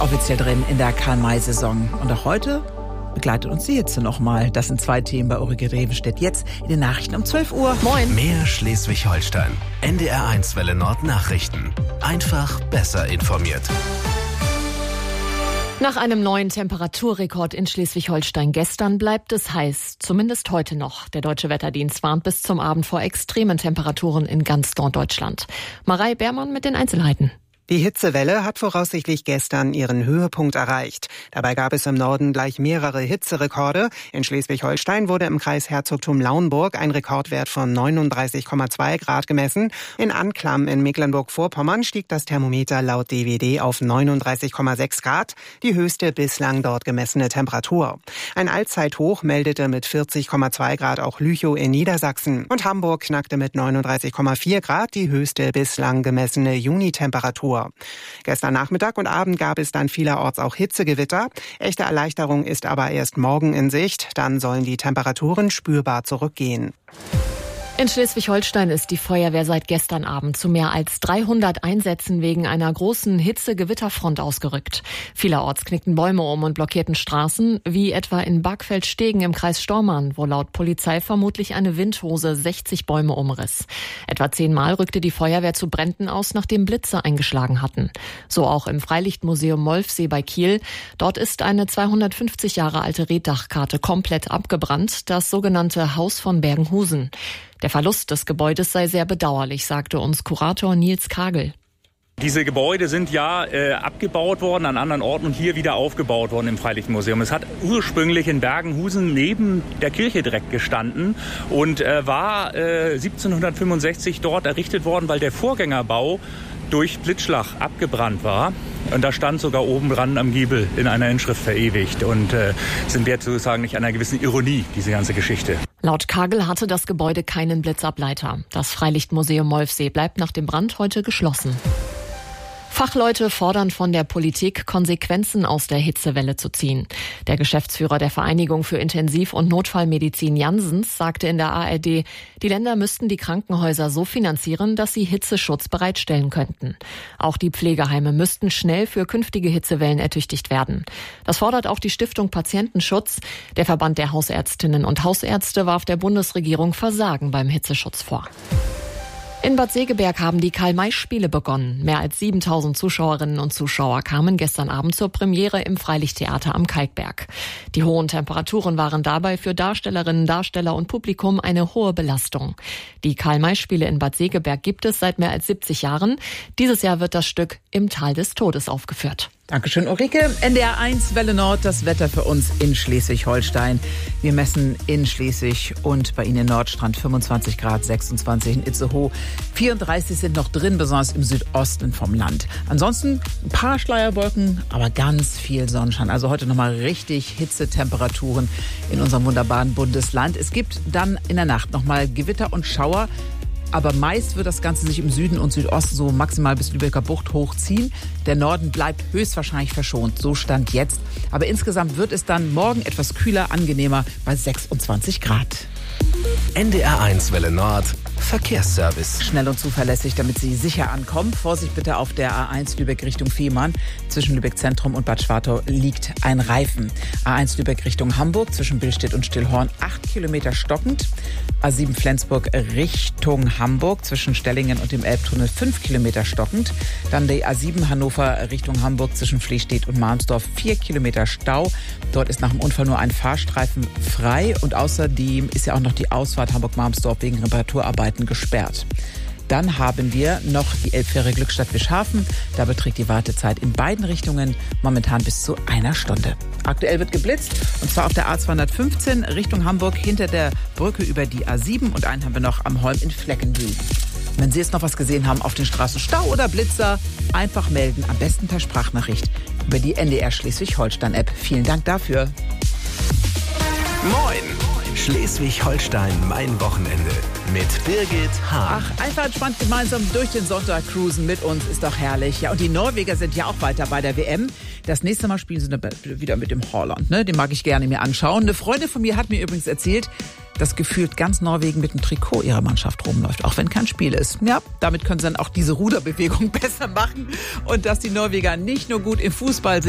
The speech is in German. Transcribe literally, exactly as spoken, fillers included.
offiziell drin in der Karl-May-Saison. Und auch heute begleitet uns die Hitze nochmal. Das sind zwei Themen bei Ulrike Revenstedt. Jetzt in den Nachrichten um zwölf Uhr. Moin. Mehr Schleswig-Holstein. N D R eins Welle Nord Nachrichten. Einfach besser informiert. Nach einem neuen Temperaturrekord in Schleswig-Holstein gestern bleibt es heiß, zumindest heute noch. Der Deutsche Wetterdienst warnt bis zum Abend vor extremen Temperaturen in ganz Norddeutschland. Marei Beermann mit den Einzelheiten. Die Hitzewelle hat voraussichtlich gestern ihren Höhepunkt erreicht. Dabei gab es im Norden gleich mehrere Hitzerekorde. In Schleswig-Holstein wurde im Kreis Herzogtum Lauenburg ein Rekordwert von neununddreißig Komma zwei Grad gemessen. In Anklam in Mecklenburg-Vorpommern stieg das Thermometer laut D W D auf neununddreißig Komma sechs Grad, die höchste bislang dort gemessene Temperatur. Ein Allzeithoch meldete mit vierzig Komma zwei Grad auch Lüchow in Niedersachsen. Und Hamburg knackte mit neununddreißig Komma vier Grad die höchste bislang gemessene Junitemperatur. Gestern Nachmittag und Abend gab es dann vielerorts auch Hitzegewitter. Echte Erleichterung ist aber erst morgen in Sicht. Dann sollen die Temperaturen spürbar zurückgehen. In Schleswig-Holstein ist die Feuerwehr seit gestern Abend zu mehr als dreihundert Einsätzen wegen einer großen Hitze-Gewitterfront ausgerückt. Vielerorts knickten Bäume um und blockierten Straßen, wie etwa in Bargfeld-Stegen im Kreis Stormarn, wo laut Polizei vermutlich eine Windhose sechzig Bäume umriss. Etwa zehnmal rückte die Feuerwehr zu Bränden aus, nachdem Blitze eingeschlagen hatten. So auch im Freilichtmuseum Molfsee bei Kiel. Dort ist eine zweihundertfünfzig Jahre alte Reddachkarte komplett abgebrannt, das sogenannte Haus von Bergenhusen. Der Verlust des Gebäudes sei sehr bedauerlich, sagte uns Kurator Nils Kagel. Diese Gebäude sind ja äh, abgebaut worden an anderen Orten und hier wieder aufgebaut worden im Freilichtmuseum. Es hat ursprünglich in Bergenhusen neben der Kirche direkt gestanden und äh, war äh, siebzehnhundertfünfundsechzig dort errichtet worden, weil der Vorgängerbau durch Blitzschlag abgebrannt war. Und da stand sogar oben dran am Giebel in einer Inschrift verewigt. Und äh, sind wir sozusagen nicht einer gewissen Ironie, diese ganze Geschichte. Laut Kagel hatte das Gebäude keinen Blitzableiter. Das Freilichtmuseum Molfsee bleibt nach dem Brand heute geschlossen. Fachleute fordern von der Politik, Konsequenzen aus der Hitzewelle zu ziehen. Der Geschäftsführer der Vereinigung für Intensiv- und Notfallmedizin Janssens sagte in der A R D, die Länder müssten die Krankenhäuser so finanzieren, dass sie Hitzeschutz bereitstellen könnten. Auch die Pflegeheime müssten schnell für künftige Hitzewellen ertüchtigt werden. Das fordert auch die Stiftung Patientenschutz. Der Verband der Hausärztinnen und Hausärzte warf der Bundesregierung Versagen beim Hitzeschutz vor. In Bad Segeberg haben die Karl-May-Spiele begonnen. Mehr als siebentausend Zuschauerinnen und Zuschauer kamen gestern Abend zur Premiere im Freilichttheater am Kalkberg. Die hohen Temperaturen waren dabei für Darstellerinnen, Darsteller und Publikum eine hohe Belastung. Die Karl-May-Spiele in Bad Segeberg gibt es seit mehr als siebzig Jahren. Dieses Jahr wird das Stück Im Tal des Todes aufgeführt. Dankeschön, Ulrike. N D R eins Welle Nord, das Wetter für uns in Schleswig-Holstein. Wir messen in Schleswig und bei Ihnen in Nordstrand fünfundzwanzig Grad, sechsundzwanzig in Itzehoe. vierunddreißig sind noch drin, besonders im Südosten vom Land. Ansonsten ein paar Schleierwolken, aber ganz viel Sonnenschein. Also heute nochmal richtig Hitzetemperaturen in unserem wunderbaren Bundesland. Es gibt dann in der Nacht nochmal Gewitter und Schauer. Aber meist wird das Ganze sich im Süden und Südosten so maximal bis Lübecker Bucht hochziehen. Der Norden bleibt höchstwahrscheinlich verschont, so stand jetzt. Aber insgesamt wird es dann morgen etwas kühler, angenehmer bei sechsundzwanzig Grad. N D R eins Welle Nord Verkehrsservice. Schnell und zuverlässig, damit Sie sicher ankommen. Vorsicht bitte auf der A eins Lübeck Richtung Fehmarn. Zwischen Lübeck Zentrum und Bad Schwartau liegt ein Reifen. A eins Lübeck Richtung Hamburg zwischen Billstedt und Stillhorn acht Kilometer stockend. A sieben Flensburg Richtung Hamburg zwischen Stellingen und dem Elbtunnel fünf Kilometer stockend. Dann die A sieben Hannover Richtung Hamburg zwischen Fließstedt und Mahnsdorf vier Kilometer Stau. Dort ist nach dem Unfall nur ein Fahrstreifen frei und außerdem ist ja auch noch die Ausfahrt Hamburg-Marmsdorf wegen Reparaturarbeiten gesperrt. Dann haben wir noch die Elbfähre Glückstadt-Wischhafen. Da beträgt die Wartezeit in beiden Richtungen momentan bis zu einer Stunde. Aktuell wird geblitzt, und zwar auf der A zweihundertfünfzehn Richtung Hamburg hinter der Brücke über die A sieben und einen haben wir noch am Holm in Fleckenbühl. Wenn Sie jetzt noch was gesehen haben auf den Straßen, Stau oder Blitzer, einfach melden, am besten per Sprachnachricht über die N D R Schleswig-Holstein-App. Vielen Dank dafür. Moin! Schleswig-Holstein, mein Wochenende mit Birgit Hahn. Ach, einfach entspannt gemeinsam durch den Sonntag cruisen mit uns, ist doch herrlich. Ja, und die Norweger sind ja auch weiter bei der W M. Das nächste Mal spielen sie wieder mit dem Holland, ne? Den mag ich gerne mir anschauen. Eine Freundin von mir hat mir übrigens erzählt, dass gefühlt ganz Norwegen mit dem Trikot ihrer Mannschaft rumläuft, auch wenn kein Spiel ist. Ja, damit können sie dann auch diese Ruderbewegung besser machen. Und dass die Norweger nicht nur gut im Fußball sind,